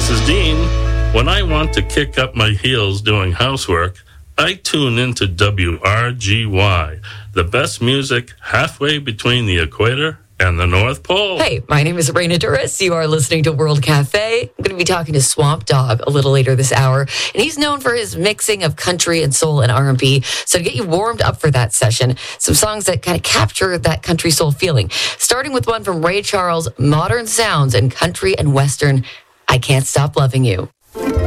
this is Dean. When I want to kick up my heels doing housework, I tune into WRGY, the best music halfway between the equator and the North Pole. Hey, my name is Raina Duras. You are listening to World Cafe. I'm going to be talking to Swamp Dogg a little later this hour, and he's known for his mixing of country and soul and R&B. So to get you warmed up for that session, some songs that kind of capture that country soul feeling, starting with one from Ray Charles, Modern Sounds and Country and Western, I Can't Stop Loving You.